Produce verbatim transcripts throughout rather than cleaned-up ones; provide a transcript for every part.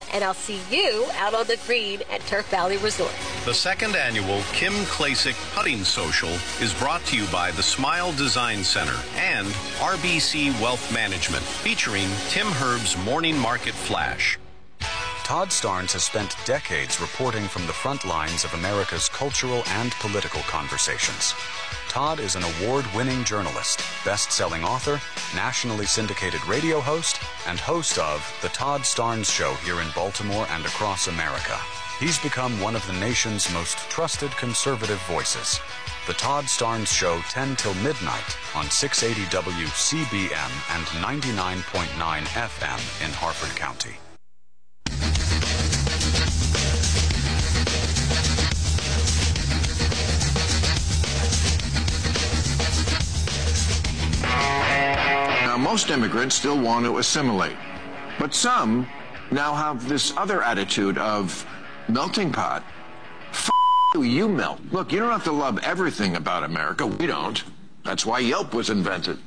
and I'll see you out on the green at Turf Valley Resort. The second annual Kim Klasick Putting Social is brought to you by the Smile Design Center and R B C Wealth Management, featuring Tim Herb's Morning Market Flash. Todd Starnes has spent decades reporting from the front lines of America's cultural and political conversations. Todd is an award-winning journalist, best-selling author, nationally syndicated radio host, and host of The Todd Starnes Show here in Baltimore and across America. He's become one of the nation's most trusted conservative voices. The Todd Starnes Show, ten till midnight on six eighty W C B M and ninety-nine point nine F M in Harford County. Now, most immigrants still want to assimilate, but some now have this other attitude of melting pot. F you, you melt. Look, you don't have to love everything about America. We don't. That's why Yelp was invented.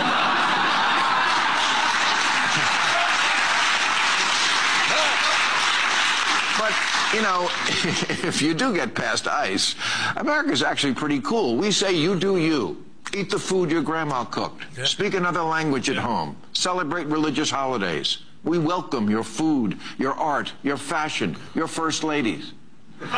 But, you know, if you do get past ice, America's actually pretty cool. We say you do you. Eat the food your grandma cooked. Yeah. Speak another language at yeah. home. Celebrate religious holidays. We welcome your food, your art, your fashion, your first ladies. Melania.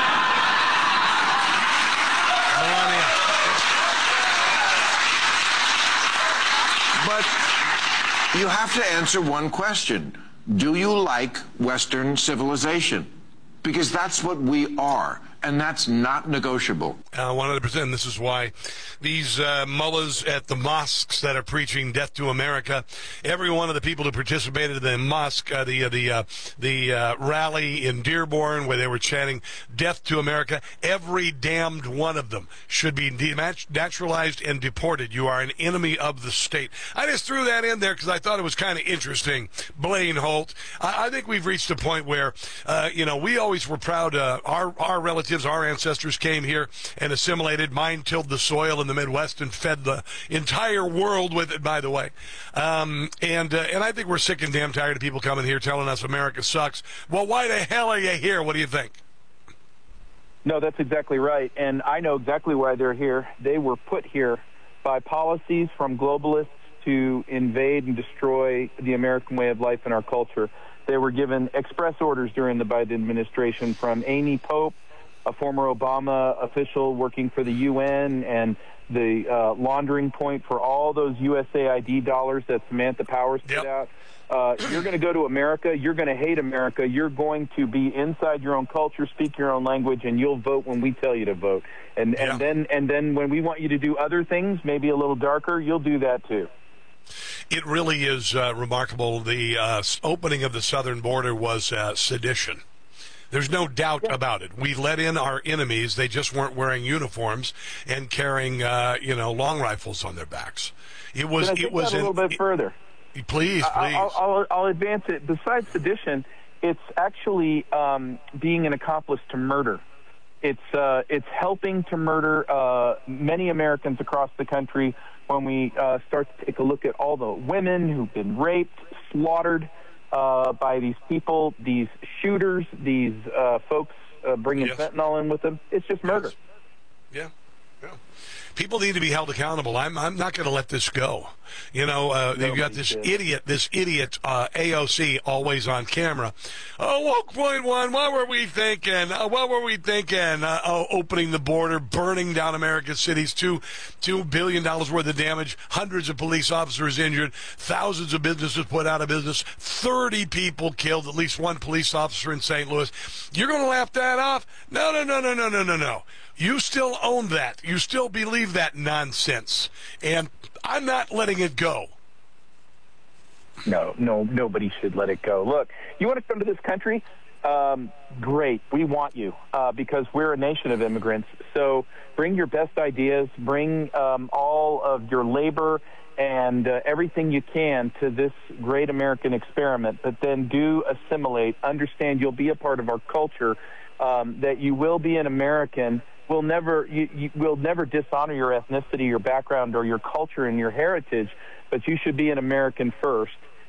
But you have to answer one question. Do you like Western civilization? Because that's what we are, and that's not negotiable. Uh, one hundred percent. This is why these uh, mullahs at the mosques that are preaching death to America, every one of the people who participated in the mosque, uh, the uh, the uh, the uh, rally in Dearborn where they were chanting death to America, every damned one of them should be naturalized and deported. You are an enemy of the state. I just threw that in there because I thought it was kind of interesting. Blaine Holt, I, I think we've reached a point where, uh, you know, we always were proud. Uh, our our relatives, our ancestors came here and assimilated. Mine tilled the soil in the Midwest and fed the entire world with it, by the way. Um, and uh, and I think we're sick and damn tired of people coming here telling us America sucks. Well, why the hell are you here? What do you think? No, that's exactly right. And I know exactly why they're here. They were put here by policies from globalists to invade and destroy the American way of life and our culture. They were given express orders during the Biden administration from Amy Pope, a former Obama official working for the U N, and the uh, laundering point for all those U S A I D dollars that Samantha Powers put yep. out. Uh, you're going to go to America. You're going to hate America. You're going to be inside your own culture, speak your own language, and you'll vote when we tell you to vote. And, and yeah. then and then when we want you to do other things, maybe a little darker, you'll do that too. It really is uh, remarkable. The uh, opening of the southern border was uh, sedition. There's no doubt yeah. about it. We let in our enemies. They just weren't wearing uniforms and carrying, uh, you know, long rifles on their backs. It was. Can I take it was that a little in, bit further. It, please, please. I'll, I'll, I'll advance it. Besides sedition, it's actually um, being an accomplice to murder. It's uh, it's helping to murder uh, many Americans across the country. When we uh, start to take a look at all the women who've been raped, slaughtered uh, by these people, these shooters, these uh, folks uh, bringing yes. fentanyl in with them, it's just murder. Yes. Yeah. Yeah. People need to be held accountable. I'm I'm not going to let this go. You know, uh, you've got this should. idiot, this idiot uh, A O C always on camera. Oh, woke point one, what were we thinking? Uh, what were we thinking? Uh, oh, opening the border, burning down America's cities, two, two billion dollars worth of damage, hundreds of police officers injured, thousands of businesses put out of business, thirty people killed, at least one police officer in Saint Louis. You're going to laugh that off? No, no, no, no, no, no, no, no. You still own that. You still believe that nonsense. And I'm not letting it go. No, no, nobody should let it go. Look, you want to come to this country? Um, great. We want you uh, because we're a nation of immigrants. So bring your best ideas, bring um, all of your labor and uh, everything you can to this great American experiment, but then do assimilate. Understand you'll be a part of our culture, um, that you will be an American. Will never you, you will never dishonor your ethnicity, your background, or your culture and your heritage, but you should be an American first.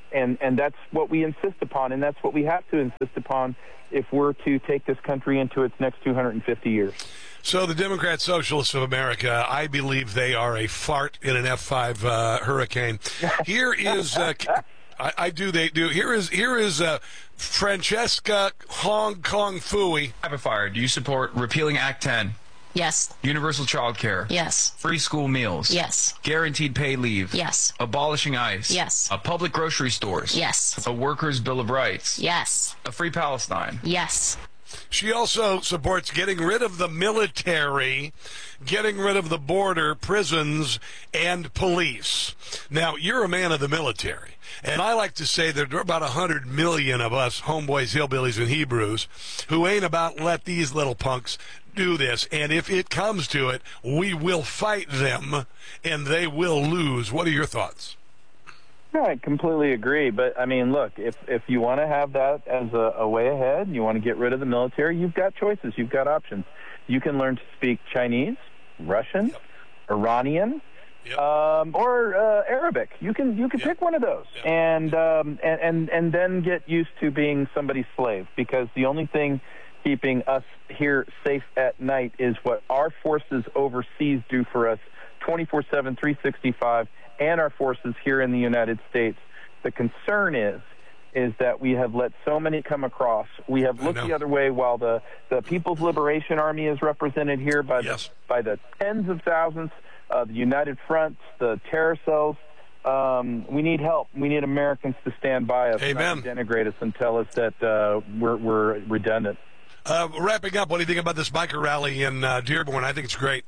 And, and that's what we insist upon, and that's what we have to insist upon if we're to take this country into its next two hundred fifty years. So the Democrat Socialists of America, I believe they are a fart in an F five uh, hurricane. Here is, uh, I, I do, they do. Here is here is uh, Francesca Hong Kong Fooey. Rapid fire. Do you support repealing Act ten? Yes. Universal child care? Yes. Free school meals? Yes. Guaranteed paid leave? Yes. Abolishing ICE? Yes. A public grocery stores? Yes. A workers' bill of rights? Yes. A free Palestine? Yes. She also supports getting rid of the military, getting rid of the border, prisons, and police. Now, you're a man of the military, and I like to say there are about one hundred million of us homeboys, hillbillies, and Hebrews who ain't about to let these little punks do this. And if it comes to it, we will fight them, and they will lose. What are your thoughts? No, I completely agree. But, I mean, look, if, if you want to have that as a, a way ahead and you want to get rid of the military, you've got choices. You've got options. You can learn to speak Chinese, Russian, yep. Iranian, yep. um, or uh, Arabic. You can you can yep. pick one of those, yep. and, um, and, and, and then get used to being somebody's slave, because the only thing keeping us here safe at night is what our forces overseas do for us twenty-four seven, three sixty-five, and our forces here in the United States. The concern is is that we have let so many come across. We have looked the other way while the, the People's Liberation Army is represented here by, yes. the, by the tens of thousands, uh, the United Front, the terror cells. Um, we need help. We need Americans to stand by us, Amen. Not denigrate us and tell us that uh, we're, we're redundant. Uh, wrapping up, what do you think about this biker rally in uh, Dearborn? I think it's great.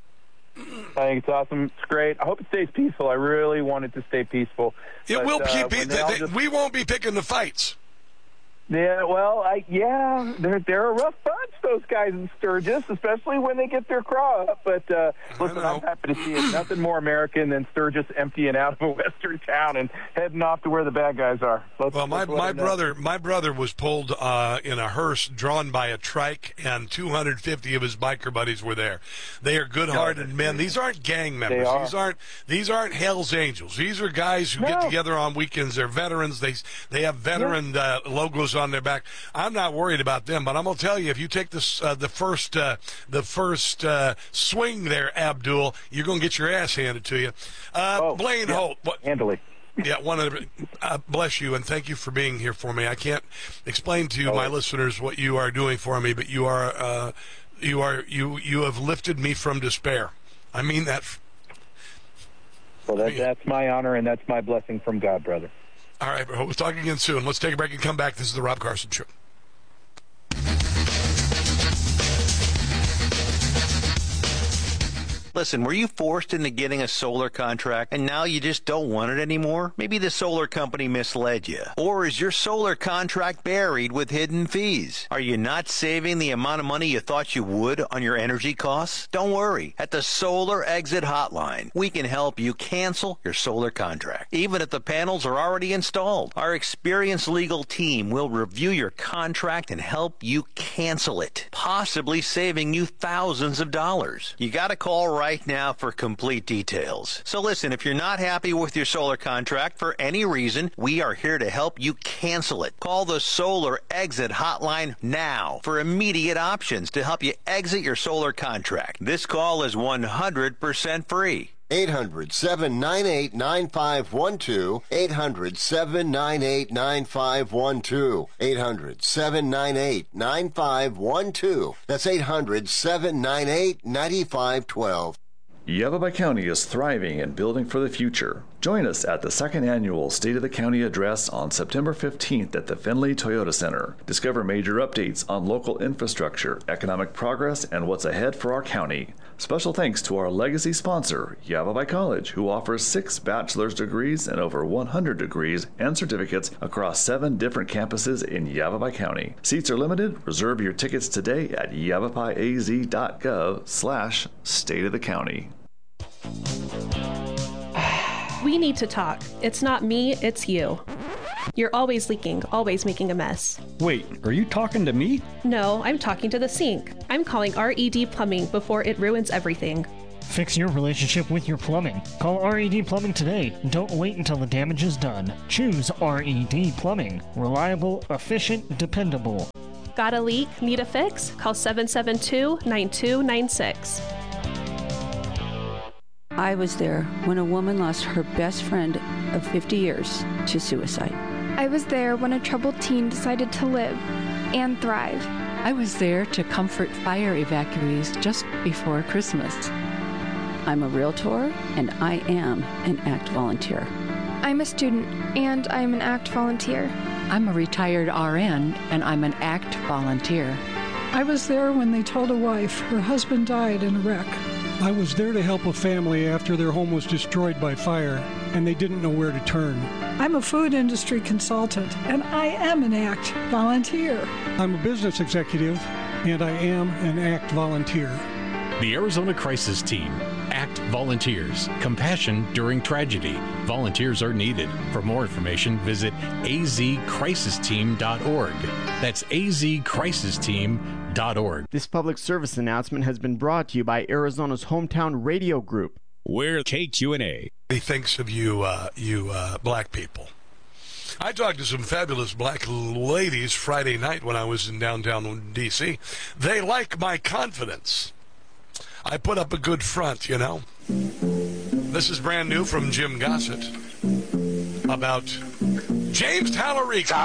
I think it's awesome. It's great. I hope it stays peaceful. I really want it to stay peaceful. It but, will uh, keep. They, they, just... We won't be picking the fights. Yeah, well, I, yeah, they're they're a rough bunch, those guys in Sturgis, especially when they get their craw up. But uh, listen, I'm happy to see it. Nothing more American than Sturgis emptying out of a western town and heading off to where the bad guys are. Let's, well, my my brother my brother was pulled uh, in a hearse drawn by a trike, and two hundred fifty of his biker buddies were there. They are good-hearted no, men. These aren't gang members. Are. These aren't these aren't Hell's Angels. These are guys who no. get together on weekends. They're veterans. They they have veteran yeah. uh, logos on their back. I'm not worried about them, but I'm gonna tell you, if you take this uh, the first uh, the first uh, swing there, Abdul, you're gonna get your ass handed to you. Uh, oh, Blaine yeah. Holt, what, handily. Yeah, one of the, uh, bless you and thank you for being here for me. I can't explain to oh. my listeners what you are doing for me, but you are uh, you are you you have lifted me from despair. I mean that. Well, that, I mean, that's my honor and that's my blessing from God, brother. All right, bro. We'll talk again soon. Let's take a break and come back. This is the Rob Carson Show. Listen, were you forced into getting a solar contract and now you just don't want it anymore? Maybe the solar company misled you. Or is your solar contract buried with hidden fees? Are you not saving the amount of money you thought you would on your energy costs? Don't worry. At the Solar Exit Hotline, we can help you cancel your solar contract, even if the panels are already installed. Our experienced legal team will review your contract and help you cancel it, possibly saving you thousands of dollars. You got to call right now for complete details. So listen, if you're not happy with your solar contract for any reason, we are here to help you cancel it. Call the Solar Exit Hotline now for immediate options to help you exit your solar contract. This call is one hundred percent free. eight hundred, seven nine eight, nine five one two. eight hundred, seven nine eight, nine five one two. eight hundred, seven nine eight, nine five one two. That's eight hundred, seven nine eight, nine five one two. Yavapai County is thriving and building for the future. Join us at the second annual State of the County Address on September fifteenth at the Findlay Toyota Center. Discover major updates on local infrastructure, economic progress, and what's ahead for our county. Special thanks to our legacy sponsor, Yavapai College, who offers six bachelor's degrees and over one hundred degrees and certificates across seven different campuses in Yavapai County. Seats are limited. Reserve your tickets today at yavapaiaz.gov slash state of the county. We need to talk. It's not me, it's you. You're always leaking, always making a mess. Wait, are you talking to me? No, I'm talking to the sink. I'm calling R E D Plumbing before it ruins everything. Fix your relationship with your plumbing. Call R E D Plumbing today. Don't wait until the damage is done. Choose R E D Plumbing. Reliable, efficient, dependable. Got a leak? Need a fix? Call seven seven two, nine two nine six. I was there when a woman lost her best friend of fifty years to suicide. I was there when a troubled teen decided to live and thrive. I was there to comfort fire evacuees just before Christmas. I'm a realtor, and I am an ACT volunteer. I'm a student, and I'm an ACT volunteer. I'm a retired R N, and I'm an ACT volunteer. I was there when they told a wife her husband died in a wreck. I was there to help a family after their home was destroyed by fire, and they didn't know where to turn. I'm a food industry consultant, and I am an ACT volunteer. I'm a business executive, and I am an ACT volunteer. The Arizona Crisis Team. ACT Volunteers. Compassion during tragedy. Volunteers are needed. For more information, visit a z crisis team dot org. That's a z crisis team dot org. This public service announcement has been brought to you by Arizona's Hometown Radio Group. We're K Q and A. He thinks of you, uh, you uh, black people. I talked to some fabulous black ladies Friday night when I was in downtown D C. They like my confidence. I put up a good front, you know. This is brand new from Jim Gossett about James Tallarico.